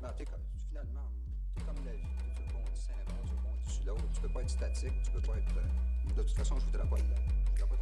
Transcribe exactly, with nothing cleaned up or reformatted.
Non, t'es comme, finalement, t'es comme la vie. Tu rebondis sur un bord, tu rebondis sur l'autre. Tu peux pas être statique, tu peux pas être. euh, De toute façon, je voudrais pas le. Je voudrais pas